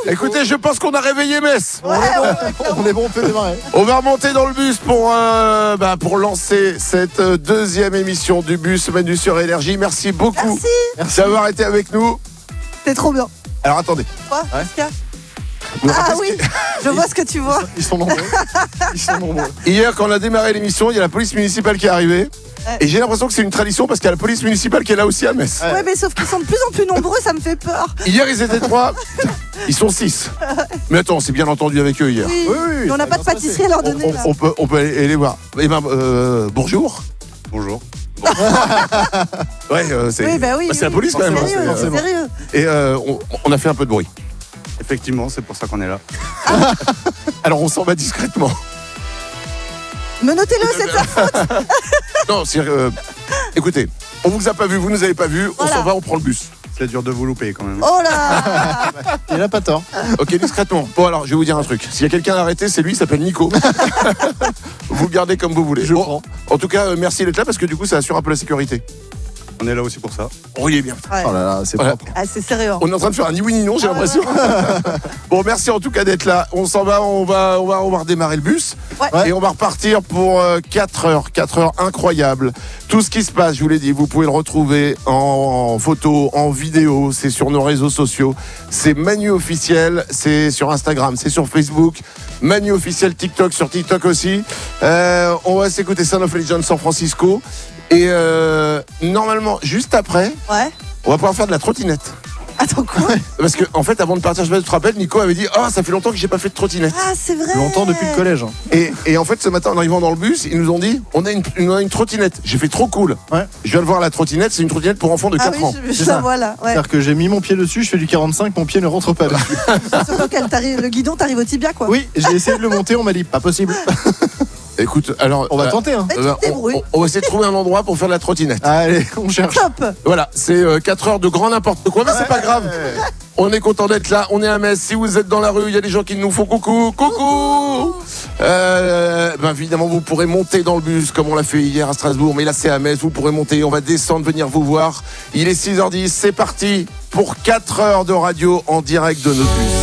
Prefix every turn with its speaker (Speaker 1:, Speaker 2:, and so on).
Speaker 1: Écoutez, je pense qu'on a réveillé Metz.
Speaker 2: On est bon, on peut démarrer.
Speaker 1: On va remonter dans le bus pour lancer cette deuxième émission du bus Manu sur Énergie. Merci beaucoup d'avoir été avec nous.
Speaker 3: C'est trop bien.
Speaker 1: Alors attendez.
Speaker 3: Quoi
Speaker 2: Ouais.
Speaker 3: Qu'est-ce qu'il y a Ah oui, je vois ce que tu vois.
Speaker 2: Ils sont nombreux.
Speaker 1: Hier, quand on a démarré l'émission, il y a la police municipale qui est arrivée.
Speaker 3: Ouais.
Speaker 1: Et j'ai l'impression que c'est une tradition parce qu'il y a la police municipale qui est là aussi à Metz.
Speaker 3: Ouais, mais sauf qu'ils sont de plus en plus nombreux, ça me fait peur.
Speaker 1: Hier, ils étaient 3. Ils sont 6. Mais attends, on s'est bien entendu avec eux hier.
Speaker 3: Oui,
Speaker 2: Oui,
Speaker 3: mais on n'a
Speaker 2: ça
Speaker 3: pas
Speaker 2: va
Speaker 3: de
Speaker 2: bien
Speaker 3: pâtisserie à leur donner. Là.
Speaker 1: On peut aller les voir. Eh ben, bonjour.
Speaker 4: Bonjour.
Speaker 1: Ouais, c'est
Speaker 3: Oui, bah oui.
Speaker 1: c'est la police quand même.
Speaker 3: Sérieux,
Speaker 1: hein, c'est-
Speaker 3: sérieux.
Speaker 1: Et on a fait un peu de bruit.
Speaker 4: Effectivement, c'est pour ça qu'on est là.
Speaker 1: Alors on s'en va discrètement.
Speaker 3: Menottez-le, c'est ça.
Speaker 1: Non, c'est écoutez, on vous a pas vu, vous nous avez pas vu,
Speaker 3: Voilà.
Speaker 1: on s'en va, on prend le bus.
Speaker 4: C'est dur de vous louper quand même.
Speaker 3: Oh là.
Speaker 2: Il a pas tort.
Speaker 1: Ok, discrètement. Bon alors, je vais vous dire un truc. S'il y a quelqu'un à arrêter, c'est lui, il s'appelle Nico. Vous le gardez comme vous voulez.
Speaker 2: Je
Speaker 1: Bon,
Speaker 2: prends.
Speaker 1: en tout cas, merci d'être là parce que du coup, ça assure un peu la sécurité.
Speaker 4: On est là aussi pour ça.
Speaker 1: On y est bien.
Speaker 3: Ouais.
Speaker 2: Oh là là, c'est
Speaker 1: Voilà.
Speaker 2: propre.
Speaker 3: Ah, c'est sérieux.
Speaker 1: On est en train de faire un ni oui ni non, j'ai
Speaker 3: Ah,
Speaker 1: l'impression. Bon, merci en tout cas d'être là. On s'en va, on va redémarrer le bus.
Speaker 3: Ouais.
Speaker 1: Et on va repartir pour 4 heures. 4 heures incroyables. Tout ce qui se passe, je vous l'ai dit, vous pouvez le retrouver en photo, en vidéo. C'est sur nos réseaux sociaux. C'est Manu Officiel. C'est sur Instagram, c'est sur Facebook. Manu Officiel TikTok, sur TikTok aussi. On va s'écouter Son of Legend San Francisco. Et normalement, juste après,
Speaker 3: Ouais.
Speaker 1: on va pouvoir faire de la trottinette.
Speaker 3: Attends, quoi?
Speaker 1: Parce que en fait, avant de partir, je sais pas si tu te rappelles, Nico avait dit « Ah, ça fait longtemps que j'ai pas fait de trottinette.
Speaker 3: Ah, c'est vrai.
Speaker 2: Longtemps depuis le collège. »
Speaker 1: Et en fait, ce matin, en arrivant dans le bus, ils nous ont dit « On a une trottinette. » J'ai fait trop cool.
Speaker 2: Ouais.
Speaker 1: Je viens de voir la trottinette, c'est une trottinette pour enfants de 4
Speaker 3: Ah oui,
Speaker 1: ans.
Speaker 3: je
Speaker 2: C'est
Speaker 3: la
Speaker 2: ça.
Speaker 3: vois là. Ouais.
Speaker 2: C'est-à-dire que j'ai mis mon pied dessus, je fais du 45, mon pied ne rentre pas dessus.
Speaker 3: Surtout quand le guidon t'arrive au tibia, quoi.
Speaker 2: Oui, j'ai essayé de le monter, on m'a dit pas possible.
Speaker 1: Écoute, alors...
Speaker 2: On va tenter, hein.
Speaker 3: Mais tu te débrouilles.
Speaker 1: on va essayer de trouver un endroit pour faire de la trottinette.
Speaker 2: Allez, on cherche.
Speaker 3: Top.
Speaker 1: Voilà, c'est 4 heures de grand n'importe quoi, mais c'est pas grave. On est content d'être là, on est à Metz. Si vous êtes dans la rue, il y a des gens qui nous font coucou, coucou. Évidemment, vous pourrez monter dans le bus comme on l'a fait hier à Strasbourg, mais là c'est à Metz. Vous pourrez monter, on va descendre, venir vous voir. Il est 6h10, c'est parti pour 4 heures de radio en direct de nos bus.